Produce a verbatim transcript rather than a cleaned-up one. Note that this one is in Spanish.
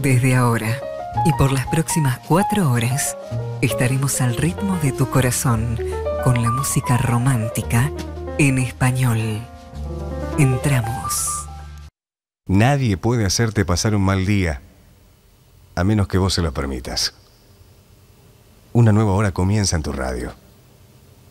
Desde ahora y por las próximas cuatro horas estaremos al ritmo de tu corazón con la música romántica en español. Entramos. Nadie puede hacerte pasar un mal día, a menos que vos se lo permitas. Una nueva hora comienza en tu radio.